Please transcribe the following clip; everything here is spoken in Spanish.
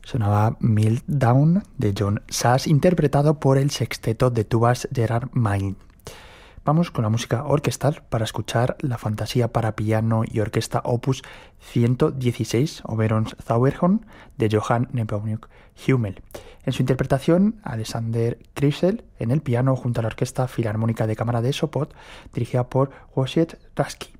Sonaba Meltdown de John Sas, interpretado por el sexteto de tubas Gerard Main. Vamos con la música orquestal para escuchar la fantasía para piano y orquesta opus 116, Oberons Zauberhorn, de Johann Nepomuk Hummel. En su interpretación, Alexander Kryszel en el piano junto a la Orquesta Filarmónica de Cámara de Sopot, dirigida por Wojciech Raski.